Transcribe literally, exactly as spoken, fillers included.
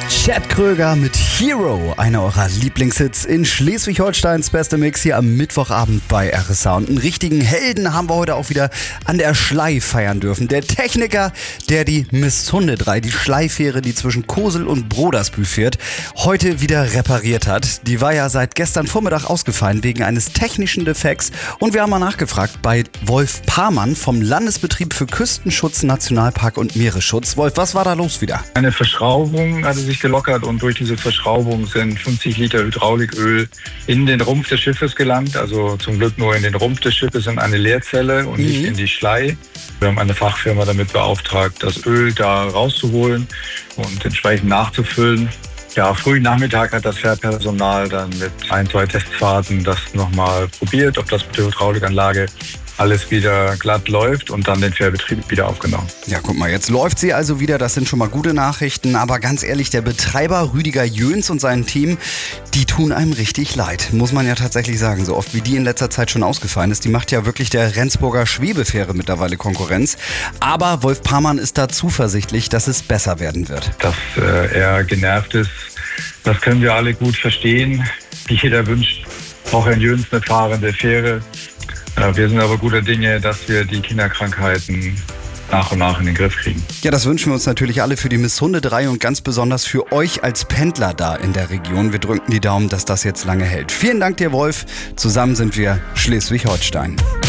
Chad Kröger mit Hero, einer eurer Lieblingshits in Schleswig-Holsteins beste Mix hier am Mittwochabend bei R S Sound. Einen richtigen Helden haben wir heute auch wieder an der Schlei feiern dürfen. Der Techniker, der die Miss Hunde drei, die Schleifähre, die zwischen Kosel und Brodersbühl fährt, heute wieder repariert hat. Die war ja seit gestern Vormittag ausgefallen wegen eines technischen Defekts. Und wir haben mal nachgefragt bei Wolf Pamann vom Landesbetrieb für Küstenschutz, Nationalpark und Meeresschutz. Wolf, was war da los wieder? Eine Verschraubung hatte sich gelockert und durch diese Verschraubung sind fünfzig Liter Hydrauliköl in den Rumpf des Schiffes gelangt. Also zum Glück nur in den Rumpf des Schiffes in eine Leerzelle und mhm. nicht in die Schlei. Wir haben eine Fachfirma damit beauftragt, das Öl da rauszuholen und entsprechend nachzufüllen. Ja, frühen Nachmittag hat das Fährpersonal dann mit ein, zwei Testfahrten das nochmal probiert, ob das mit der Hydraulikanlage alles wieder glatt läuft und dann den Fährbetrieb wieder aufgenommen. Ja, guck mal, jetzt läuft sie also wieder, das sind schon mal gute Nachrichten, aber ganz ehrlich, der Betreiber Rüdiger Jöns und sein Team, die tun einem richtig leid, muss man ja tatsächlich sagen, so oft wie die in letzter Zeit schon ausgefallen ist. Die macht ja wirklich der Rendsburger Schwebefähre mittlerweile Konkurrenz, aber Wolf Pamann ist da zuversichtlich, dass es besser werden wird. Dass äh, er genervt ist, das können wir alle gut verstehen. Jeder wünscht auch Herrn Jöns eine fahrende Fähre. Wir sind aber guter Dinge, dass wir die Kinderkrankheiten nach und nach in den Griff kriegen. Ja, das wünschen wir uns natürlich alle für die Miss Hunde drei und ganz besonders für euch als Pendler da in der Region. Wir drücken die Daumen, dass das jetzt lange hält. Vielen Dank dir, Wolf. Zusammen sind wir Schleswig-Holstein.